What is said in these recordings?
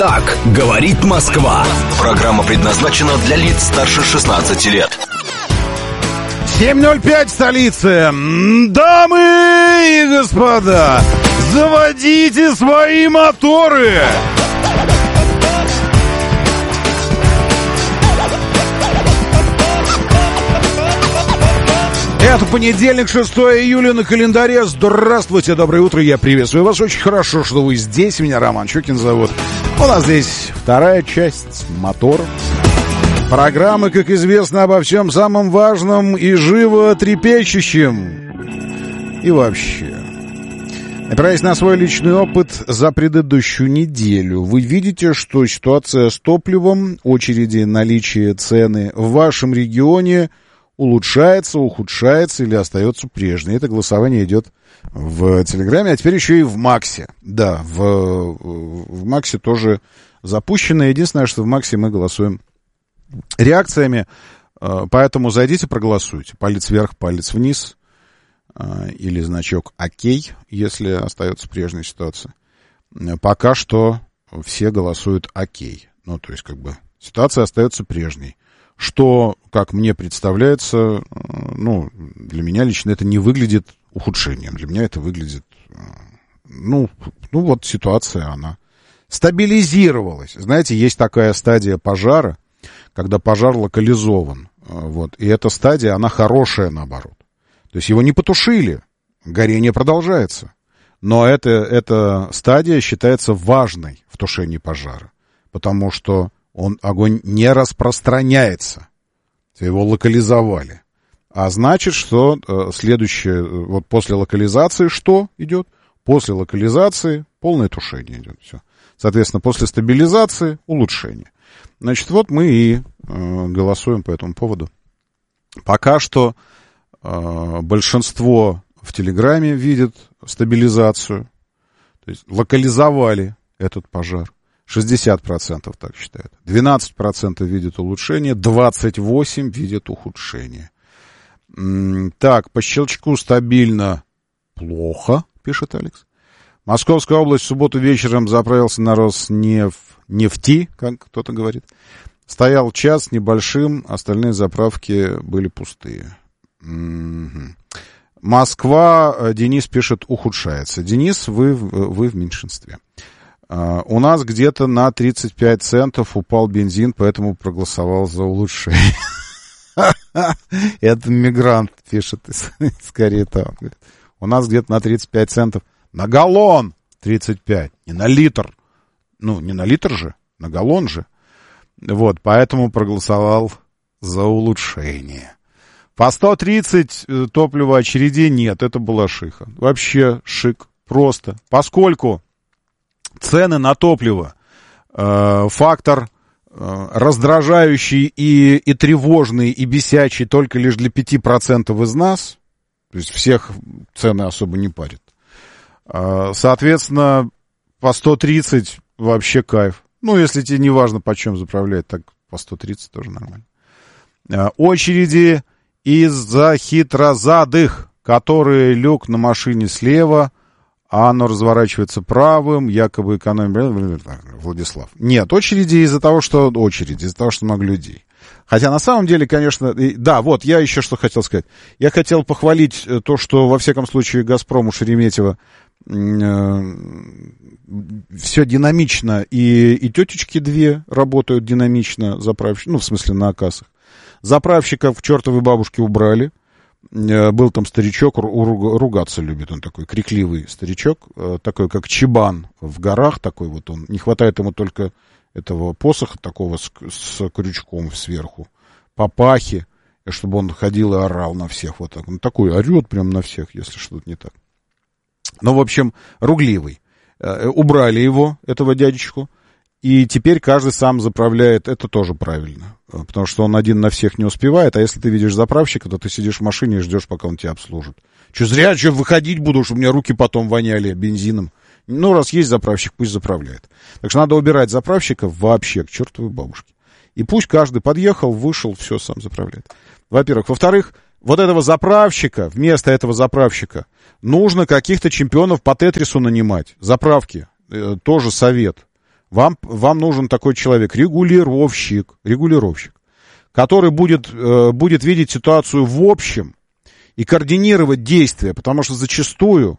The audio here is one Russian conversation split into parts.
Так говорит Москва. Программа предназначена для лиц старше 16 лет. 7:05 в столице. Дамы и господа, заводите свои моторы. Это понедельник, 6 июля на календаре. Здравствуйте, доброе утро, я приветствую вас. Очень хорошо, что вы здесь. Меня Роман Щукин зовут. У нас здесь вторая часть «Мотор». Программы, как известно, обо всем самом важном и животрепещущем. И вообще, опираясь на свой личный опыт за предыдущую неделю, вы видите, что ситуация с топливом, очереди, наличие цены в вашем регионе улучшается, ухудшается или остается прежней. Это голосование идет в Телеграме, а теперь еще и в Максе. Да, в Максе тоже запущено. Единственное, что в Максе мы голосуем реакциями, поэтому зайдите, проголосуйте. Палец вверх, палец вниз, или значок «Окей», если остается прежняя ситуация. Пока что все голосуют «Окей». Ну, то есть, как бы, ситуация остается прежней. Что, как мне представляется, ну, для меня лично это не выглядит ухудшением. Для меня это выглядит, ну вот ситуация, она стабилизировалась. Знаете, есть такая стадия пожара, когда пожар локализован. Вот, и эта стадия, она хорошая, наоборот. То есть его не потушили, горение продолжается. Но эта стадия считается важной в тушении пожара, потому что огонь не распространяется. Его локализовали. А значит, что следующее, вот после локализации что идет? После локализации полное тушение идет. Все. Соответственно, после стабилизации улучшение. Значит, вот мы и голосуем по этому поводу. Пока что большинство в Телеграме видит стабилизацию. То есть локализовали этот пожар. 60% так считают. 12% видят улучшение, 28% видят ухудшение. Так, по щелчку стабильно. Плохо, пишет Алекс. Московская область в субботу вечером заправился на Роснефти, как кто-то говорит. Стоял час с небольшим, остальные заправки были пустые. Москва, Денис пишет, ухудшается. Денис, вы в меньшинстве. У нас где-то на 35 центов упал бензин, поэтому проголосовал за улучшение. Это мигрант пишет из Карита. У нас где-то на 35 центов. На галлон 35, не на литр. Ну, не на литр же, на галлон же. Вот, поэтому проголосовал за улучшение. По 130 топлива очередей нет, это была шиха. Вообще шик, просто. Поскольку цены на топливо фактор раздражающий и тревожный, и бесячий только лишь для 5% из нас, то есть всех цены особо не парят. Соответственно, по 130 вообще кайф. Ну, если тебе не важно, по чем заправлять, так по 130 тоже нормально. Очереди из-за хитрозадых, которые люк на машине слева, а оно разворачивается правым, якобы экономия... Владислав. Нет, очереди из-за того, что много людей. Хотя на самом деле, конечно... Да, вот, я еще что хотел сказать. Я хотел похвалить то, что, во всяком случае, «Газпром» у Шереметьево все динамично. И тетечки две работают динамично, ну, в смысле, на кассах. Заправщиков к чертовой бабушке убрали. Был там старичок, ругаться любит, он такой крикливый старичок, такой как чебан в горах, такой вот он, не хватает ему только этого посоха такого с крючком сверху, папахи, чтобы он ходил и орал на всех, вот так, он такой орет прям на всех, если что-то не так. Ну, в общем, ругливый. Убрали его, этого дядечку, и теперь каждый сам заправляет, это тоже правильно, потому что он один на всех не успевает, а если ты видишь заправщика, то ты сидишь в машине и ждешь, пока он тебя обслужит. Че, зря выходить буду, чтобы у меня руки потом воняли бензином. Ну, раз есть заправщик, пусть заправляет. Так что надо убирать заправщиков вообще к чертовой бабушке. И пусть каждый подъехал, вышел, все сам заправляет. Во-первых. Во-вторых, вот этого заправщика, вместо этого заправщика, нужно каких-то чемпионов по тетрису нанимать. Заправки, тоже совет. Вам нужен такой человек, регулировщик, который будет видеть ситуацию в общем и координировать действия, потому что зачастую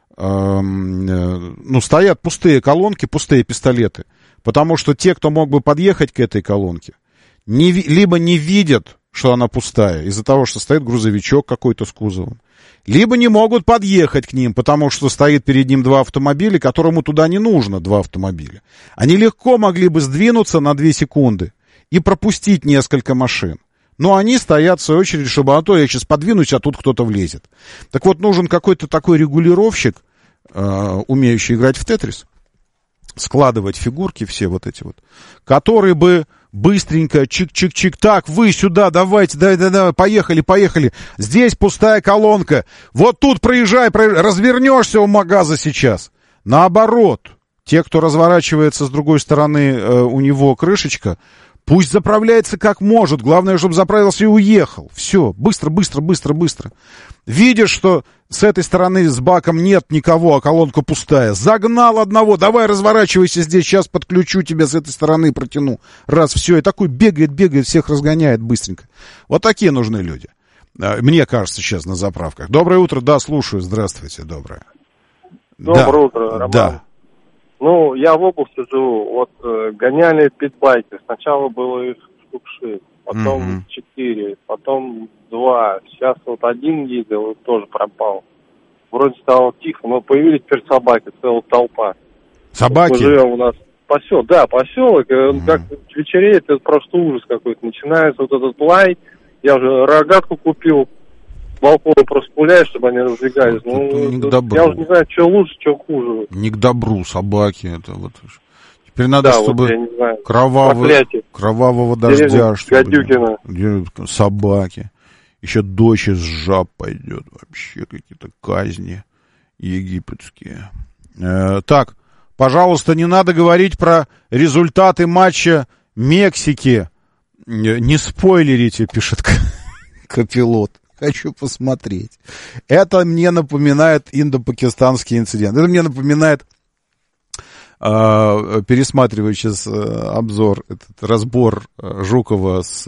стоят пустые колонки, пустые пистолеты, потому что те, кто мог бы подъехать к этой колонке, либо не видят, что она пустая, из-за того, что стоит грузовичок какой-то с кузовом, либо не могут подъехать к ним, потому что стоит перед ним 2 автомобиля, которому туда не нужно 2 автомобиля. Они легко могли бы сдвинуться на 2 секунды и пропустить несколько машин. Но они стоят в свою очередь, чтобы, а то я сейчас подвинусь, а тут кто-то влезет. Так вот, нужен какой-то такой регулировщик, умеющий играть в Тетрис, складывать фигурки все вот эти вот, который бы быстренько, чик-чик-чик, так, вы сюда, давайте, давай, поехали, здесь пустая колонка, вот тут проезжай, развернешься у магаза сейчас. Наоборот, те, кто разворачивается с другой стороны, у него крышечка, пусть заправляется как может. Главное, чтобы заправился и уехал. Все, быстро. Видишь, что с этой стороны с баком нет никого, а колонка пустая. Загнал одного. Давай разворачивайся здесь, сейчас подключу тебя с этой стороны, протяну. Раз, все. И такой бегает, всех разгоняет быстренько. Вот такие нужны люди. Мне кажется, сейчас на заправках. Доброе утро, да, слушаю. Здравствуйте, доброе. Доброе утро, Роман. Да. Ну, я в области живу, вот гоняли питбайки, сначала было их штук 6, потом 4, потом 2, сейчас вот 1 ездил и тоже пропал. Вроде стало тихо, но появились теперь собаки, целая толпа. Собаки? Вот мы живем у нас поселок, как вечереет, это просто ужас какой-то, начинается вот этот лай, я уже рогатку купил, балконы просто пуляешь, чтобы они разбегались. Я уже не знаю, что лучше, что хуже. Не к добру собаки. Это вот. Теперь надо, чтобы вот, кровавого дождя, чтобы собаки. Еще дождь из жаб пойдет. Вообще какие-то казни египетские. Так, пожалуйста, не надо говорить про результаты матча Мексики. Не спойлерите, пишет Копилот. Хочу посмотреть. Это мне напоминает индо-пакистанский инцидент. Это мне напоминает, пересматривая сейчас обзор, этот разбор Жукова с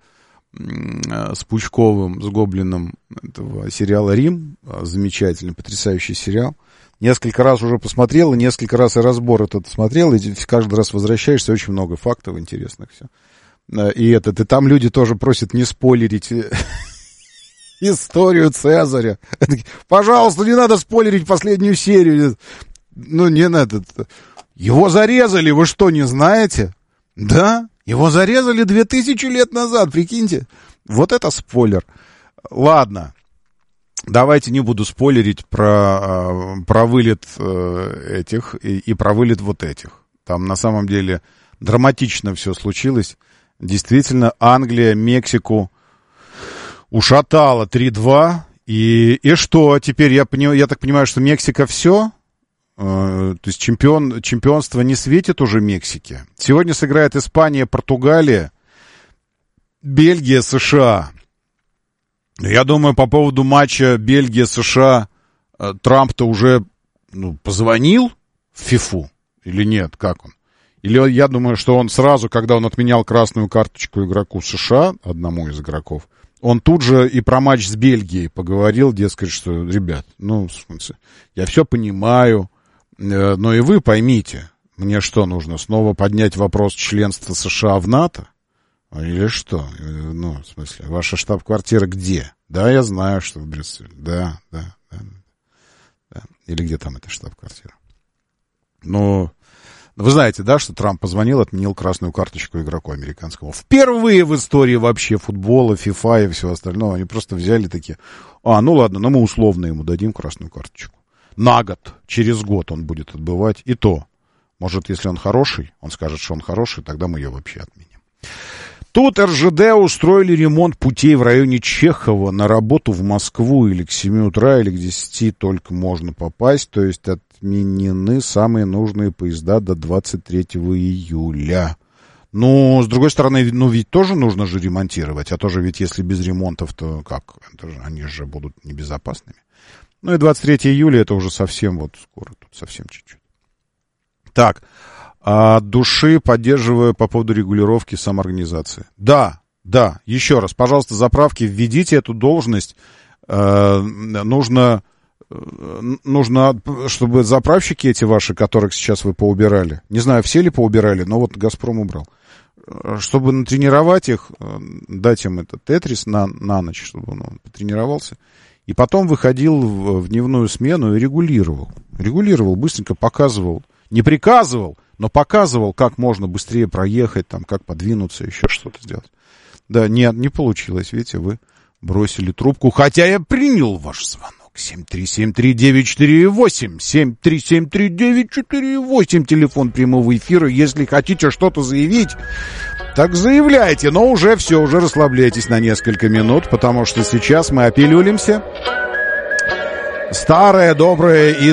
Пучковым, с Гоблиным этого сериала «Рим». Замечательный, потрясающий сериал. Несколько раз уже посмотрел, и несколько раз и разбор этот смотрел, и каждый раз возвращаешься, очень много фактов интересных. Все. И там люди тоже просят не спойлерить историю Цезаря. Пожалуйста, не надо спойлерить последнюю серию. Ну, не надо. Его зарезали, вы что, не знаете? Да, его зарезали 2000 лет назад, прикиньте. Вот это спойлер. Ладно, давайте не буду спойлерить про вылет этих и про вылет вот этих. Там на самом деле драматично все случилось. Действительно, Англия Мексику ушатала 3-2. И что? Теперь я так понимаю, что Мексика все? То есть чемпионство не светит уже Мексике. Сегодня сыграет Испания, Португалия, Бельгия, США. Я думаю, по поводу матча Бельгия-США Трамп-то уже позвонил в ФИФУ или нет? Как он? Или я думаю, что он сразу, когда он отменял красную карточку игроку США, одному из игроков, он тут же и про матч с Бельгией поговорил, дескать, что, ребят, в смысле, я все понимаю, но и вы поймите, мне что, нужно снова поднять вопрос членства США в НАТО? Или что? В смысле, ваша штаб-квартира где? Да, я знаю, что в Брюсселе. Да. Или где там эта штаб-квартира? Вы знаете, да, что Трамп позвонил, отменил красную карточку игроку американскому. Впервые в истории вообще футбола, FIFA и всего остального. Они просто взяли такие, ладно, мы условно ему дадим красную карточку. На год, через год он будет отбывать. И то, может, если он хороший, он скажет, что он хороший, тогда мы ее вообще отменим. Тут РЖД устроили ремонт путей в районе Чехова на работу в Москву или к 7 утра, или к 10 только можно попасть. То есть отменены самые нужные поезда до 23 июля. С другой стороны, ведь тоже нужно же ремонтировать. А тоже ведь если без ремонтов, то как? Они же будут небезопасными. И 23 июля это уже совсем скоро, тут совсем чуть-чуть. Так, от души поддерживаю по поводу регулировки самоорганизации. Да, еще раз, пожалуйста, заправки, введите эту должность. Нужно, чтобы заправщики эти ваши, которых сейчас вы поубирали, не знаю, все ли поубирали, но вот «Газпром» убрал, чтобы натренировать их, дать им этот тетрис на ночь, чтобы он потренировался, и потом выходил в дневную смену и регулировал. Регулировал, быстренько показывал, не приказывал, но показывал, как можно быстрее проехать, там, как подвинуться, еще что-то сделать. Да, нет, не получилось, видите, вы бросили трубку, хотя я принял ваш звонок. 7373948, 7373948, телефон прямого эфира. Если хотите что-то заявить, так заявляйте, но уже все, уже расслабляйтесь на несколько минут, потому что сейчас мы опилюлимся. Старое, доброе и